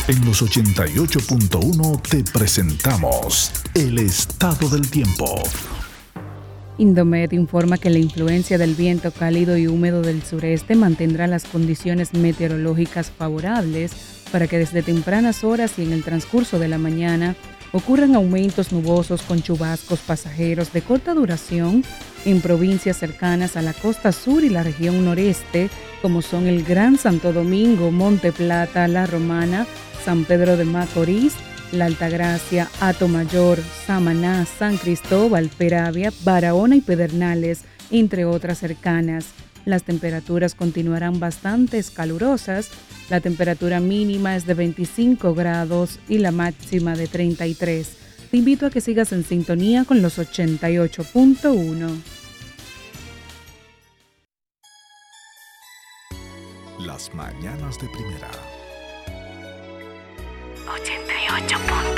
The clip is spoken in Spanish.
En los 88.1 te presentamos el estado del tiempo. Indomet informa que la influencia del viento cálido y húmedo del sureste mantendrá las condiciones meteorológicas favorables para que desde tempranas horas y en el transcurso de la mañana ocurran aumentos nubosos con chubascos pasajeros de corta duración en provincias cercanas a la costa sur y la región noreste, como son el Gran Santo Domingo, Monte Plata, La Romana, San Pedro de Macorís, La Altagracia, Atomayor, Samaná, San Cristóbal, Peravia, Barahona y Pedernales, entre otras cercanas. Las temperaturas continuarán bastante calurosas. La temperatura mínima es de 25 grados y la máxima de 33. Te invito a que sigas en sintonía con los 88.1. Las mañanas de primera. 88.1